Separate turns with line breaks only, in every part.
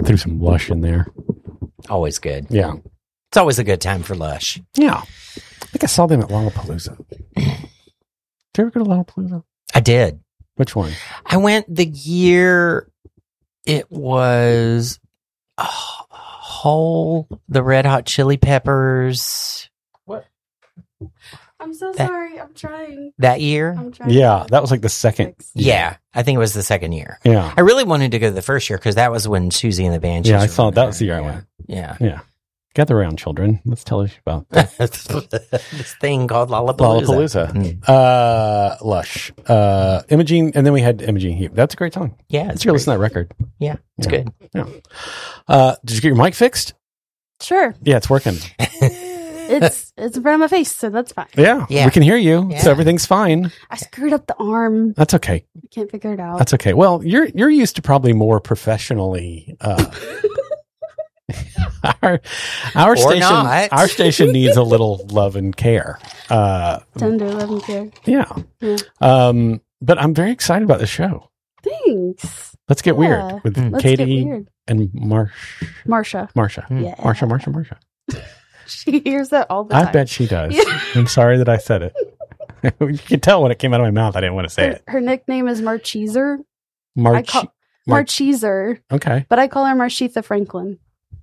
Threw some Lush in there.
Always good.
Yeah.
It's always a good time for Lush.
Yeah. I think I saw them at Lollapalooza. Did you ever go to Lollapalooza?
I did.
Which one?
I went the year it was Hole, the Red Hot Chili Peppers.
What?
I'm so sorry. I'm trying.
That year?
I'm trying.
Yeah, that was like the second.
Yeah, I think it was the second year.
Yeah.
I really wanted to go the first year because that was when Susie and the Banshees.
Yeah, I
were
saw that
there.
was the year I went.
Yeah.
Yeah. Gather around, children. Let's tell you about this.
This thing called Lollapalooza.
Lollapalooza. Lush. Imogene, and then we had Imogene Heap. That's a great song.
Yeah.
Let's go listen to that record.
Yeah, it's
Yeah.
good.
Yeah. Did you get your mic fixed?
Sure.
Yeah, it's working.
It's in front of my face, so that's fine.
Yeah.
Yeah.
We can hear you.
Yeah.
So everything's fine.
I screwed up the arm.
That's okay.
I can't figure it out.
That's okay. Well, you're used to probably more professionally our
Or
station
not.
our station needs a little love and care.
Tender love and care.
Yeah.
Yeah.
But I'm very excited about the show.
Thanks.
Let's get
Yeah.
weird with
Let's
Katie
get weird.
and Marsha.
Marsha. Yeah.
Marsha.
She hears that all the
I
time.
bet she does.
Yeah.
I'm sorry that I said it. You can tell when it came out of my mouth I didn't want to say it.
Her nickname is Marcheeser.
Mar-
Marcheeser.
Okay.
But I call her Marshitha Franklin.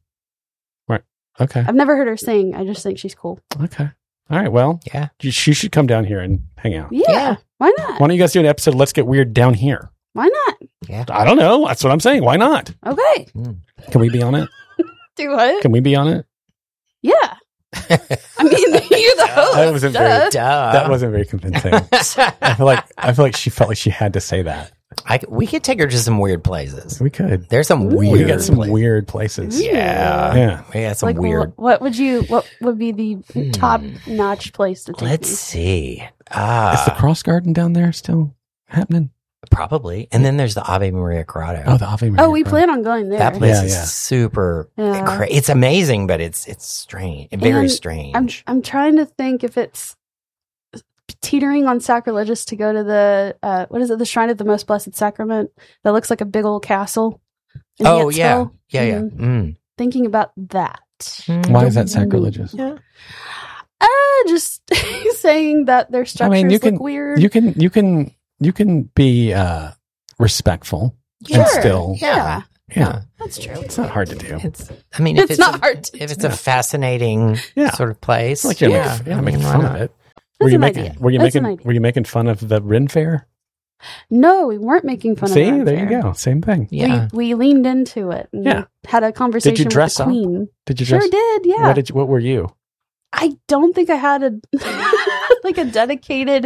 Okay.
I've never heard her sing. I just think she's cool.
Okay. All right. Well,
Yeah.
she should come down here and hang out.
Yeah.
Yeah.
Why not?
Why don't you guys do an episode of Let's Get Weird down here?
Why not?
Yeah.
I don't know. That's what I'm saying. Why not?
Okay.
Can we be on it?
Do what?
Can we be on it?
Yeah. I mean, you're the host.
That wasn't very-
Duh.
That wasn't very convincing. I feel like she felt like she had to say that.
We could take her to some weird places.
We could.
There's some weird.
We got some
places.
weird places.
Yeah.
Yeah.
We got some
Like,
weird.
what would be the top-notch place to take
Let's
you?
see.
Is the Cross Garden down there still happening?
Probably. And then there's the Ave Maria Grotto.
Oh, the Ave Maria.
Oh, we
Grotto.
plan on going there.
That place
Yeah,
is
yeah.
super.
Yeah.
It's amazing, but it's strange. Very
And
strange.
I'm trying to think if it's teetering on sacrilegious to go to the what is it? The Shrine of the Most Blessed Sacrament that looks like a big old castle. in
Oh yeah,
Yanceville.
yeah, yeah.
Mhm. Thinking about that.
Why is that sacrilegious?
Yeah.
Just saying that their structures
you can-
look weird.
You can be respectful
Sure.
and still.
Yeah,
Yeah.
that's true.
It's not hard to do.
I mean,
It's not hard to
if it's a fascinating
Yeah.
sort of place.
It's like you're
yeah,
making
why
fun
not?
of it.
That's an idea.
Were you
That's an
making
idea.
were you making fun of the Ren Fair?
No, we weren't making fun
See,
of that.
there you go. Same thing.
Yeah.
We leaned into it and
Yeah.
had a conversation
Did you dress
with
up?
the queen.
Did you
Sure
dress?
did, yeah.
What were you?
I don't think I had a like a dedicated